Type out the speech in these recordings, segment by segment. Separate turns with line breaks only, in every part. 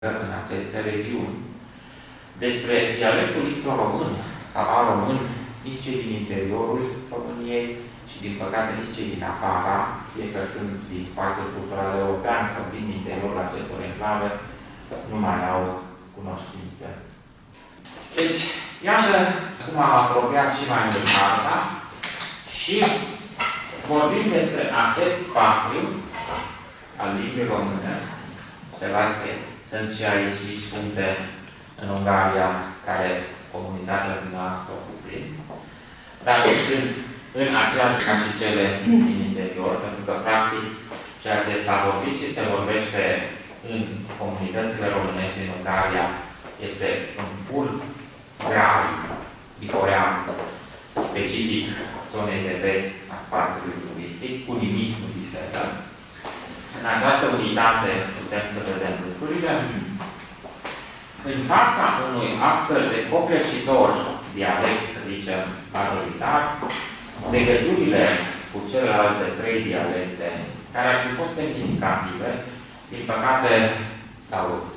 în aceste regiuni. Despre dialectul istro-român sau a-român, nici cei din interiorul României și, din păcate, nici cei din afara, fie că sunt din spațiul cultural european sau din interiorul acestor enclave, nu mai au cunoștință. Deci, iată cum am apropiat și mai mult harta și vorbim despre acest spațiu al limbii române. Observați că sunt și aici mici puncte în Ungaria care comunitatea dumneavoastră o cuprind, dar sunt în același ca și cele din interior, pentru că, practic, ceea ce s-a vorbit și se vorbește în comunitățile românești din Ungaria este un pur grai, bihorean, specific zonei de vest a spațiului lingvistic, cu nimic nu diferă. În această unitate putem să vedem lucrurile. În fața unui astfel de copleșitor dialect, să zicem, majoritar, legăturile cu celelalte trei dialecte, care ar fi fost semnificative, din păcate s-au rupt.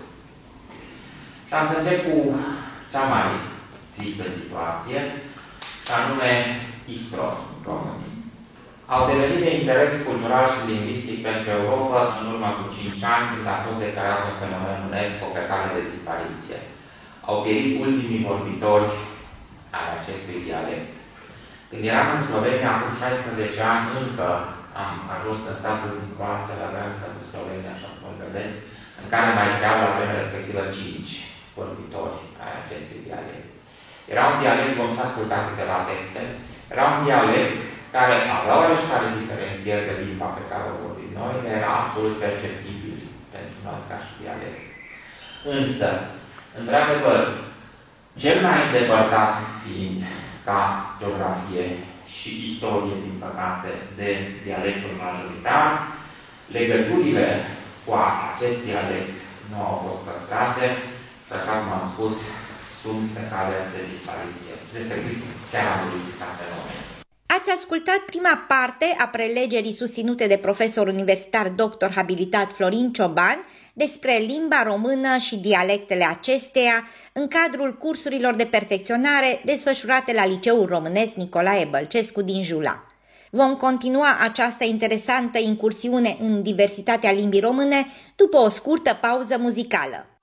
Și am să încep cu cea mai tristă situație, și anume istro-românii. Au devenit de interes cultural și lingvistic pentru Europa în urmă cu 5 ani, când a fost declarat un fenomen UNESCO pe cale de dispariție. Au pierit ultimii vorbitori ai acestui dialect. Când eram în Slovenia acum 16 ani, încă am ajuns în statul din Croația, la granița cu Slovenia, așa cum îl vedeți, în care mai trăiau la vremea respectivă 5 vorbitori ai acestui dialect. Era un dialect, vom și asculta câteva texte, era un dialect care avea oareșcare diferențieri de limba pe care o vorbim noi, dar era absolut perceptibil pentru noi ca și dialect. Însă, într-adevăr, cel mai îndepărtat fiind ca geografie și istorie, din păcate, de dialectul majoritar, legăturile cu acest dialect nu au fost păstrate și, așa cum am spus, sunt pe cale de dispariție. Respectiv, chiar am murit ca fenomen.
Ați ascultat prima parte a prelegerii susținute de profesor universitar doctor habilitat Florin Cioban despre limba română și dialectele acesteia în cadrul cursurilor de perfecționare desfășurate la Liceul Românesc Nicolae Bălcescu din Jula. Vom continua această interesantă incursiune în diversitatea limbii române după o scurtă pauză muzicală.